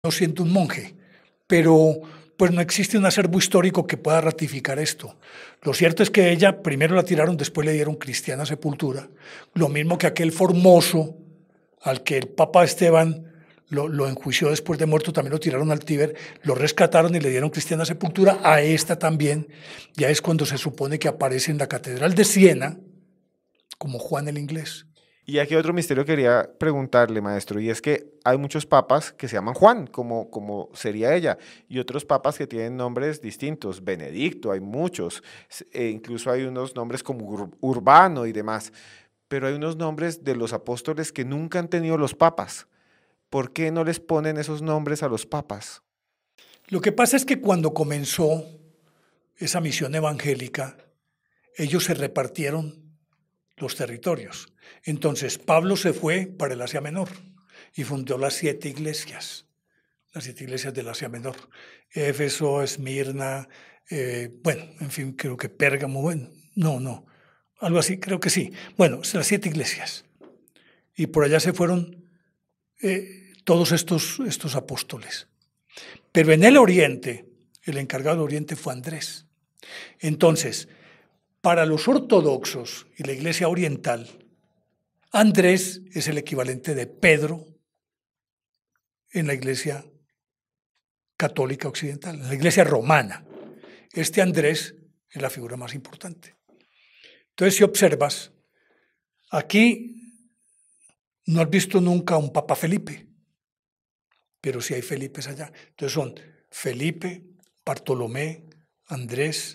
no siendo un monje, pero pues no existe un acervo histórico que pueda ratificar esto. Lo cierto es que ella primero la tiraron, después le dieron cristiana sepultura, lo mismo que aquel Formoso al que el Papa Esteban lo enjuició después de muerto, también lo tiraron al Tíber, lo rescataron y le dieron cristiana sepultura, a esta también. Ya es cuando se supone que aparece en la Catedral de Siena como Juan el Inglés. Y aquí otro misterio quería preguntarle, maestro, y es que hay muchos papas que se llaman Juan, como sería ella, y otros papas que tienen nombres distintos, Benedicto, hay muchos, incluso hay unos nombres como Urbano y demás, pero hay unos nombres de los apóstoles que nunca han tenido los papas. ¿Por qué no les ponen esos nombres a los papas? Lo que pasa es que cuando comenzó esa misión evangélica, ellos se repartieron los territorios. Entonces Pablo se fue para el Asia Menor y fundó las 7 iglesias del Asia Menor. Éfeso, Esmirna, bueno, en fin, creo que Pérgamo, bueno, no, algo así, creo que sí. Bueno, las 7 iglesias. Y por allá se fueron todos estos apóstoles. Pero en el Oriente, el encargado del Oriente fue Andrés. Entonces, para los ortodoxos y la Iglesia Oriental, Andrés es el equivalente de Pedro en la Iglesia Católica Occidental, en la Iglesia Romana. Este Andrés es la figura más importante. Entonces, si observas, aquí no has visto nunca a un Papa Felipe, pero sí hay Felipes allá. Entonces son Felipe, Bartolomé, Andrés,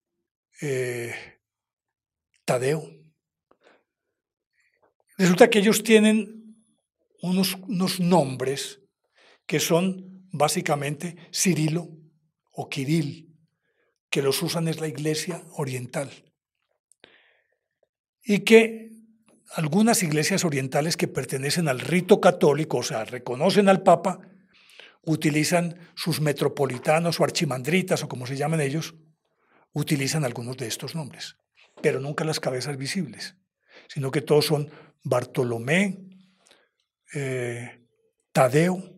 Tadeo. Resulta que ellos tienen unos nombres que son básicamente Cirilo o Kiril, que los usan es la Iglesia Oriental. Y que algunas iglesias orientales que pertenecen al rito católico, o sea, reconocen al Papa, utilizan sus metropolitanos o archimandritas o como se llaman ellos, utilizan algunos de estos nombres, pero nunca las cabezas visibles, sino que todos son Bartolomé, Tadeo,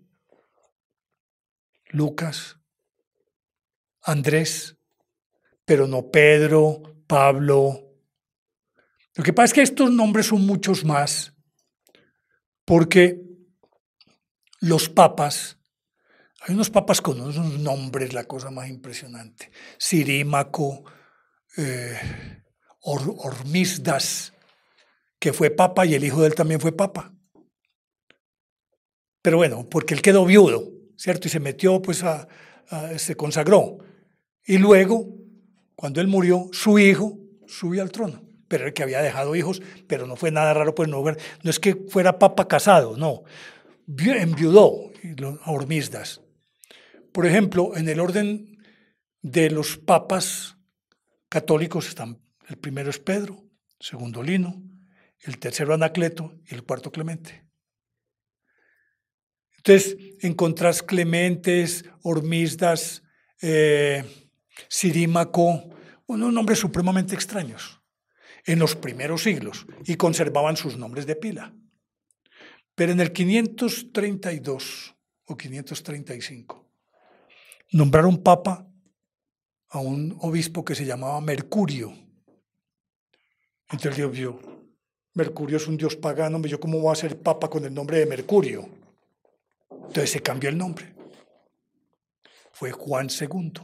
Lucas, Andrés, pero no Pedro, Pablo. Lo que pasa es que estos nombres son muchos más, porque los papas, hay unos papas con unos nombres, la cosa más impresionante. Cirímaco, Hormisdas, que fue papa y el hijo de él también fue papa. Pero bueno, porque él quedó viudo, ¿cierto? Y se metió, pues, se consagró. Y luego, cuando él murió, su hijo subió al trono. Pero el que había dejado hijos, pero no fue nada raro, pues no es que fuera papa casado, no. Enviudó a Hormisdas. Por ejemplo, en el orden de los papas católicos están, el primero es Pedro, el segundo Lino, el tercero Anacleto y el cuarto Clemente. Entonces, encontrás Clementes, Hormisdas, Cirímaco, unos nombres supremamente extraños en los primeros siglos y conservaban sus nombres de pila. Pero en el 532 o 535 nombraron papa a un obispo que se llamaba Mercurio. Entonces Dios vio, Mercurio es un dios pagano, yo cómo voy a ser papa con el nombre de Mercurio. Entonces se cambió el nombre. Fue Juan II.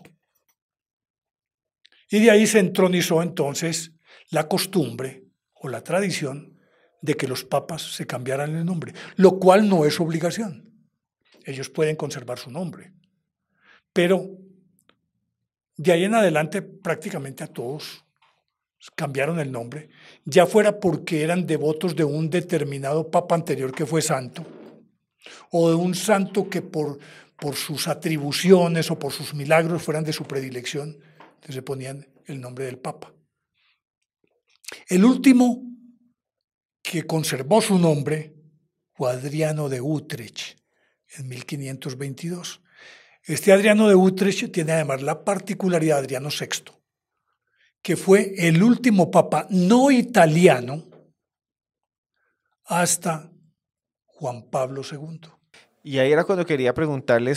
Y de ahí se entronizó entonces la costumbre o la tradición de que los papas se cambiaran el nombre, lo cual no es obligación. Ellos pueden conservar su nombre. Pero de ahí en adelante prácticamente a todos cambiaron el nombre, ya fuera porque eran devotos de un determinado papa anterior que fue santo, o de un santo que por sus atribuciones o por sus milagros fueran de su predilección, entonces se ponían el nombre del papa. El último que conservó su nombre fue Adriano de Utrecht en 1522. Este Adriano de Utrecht tiene además la particularidad, Adriano VI, que fue el último papa no italiano hasta Juan Pablo II. Y ahí era cuando quería preguntarle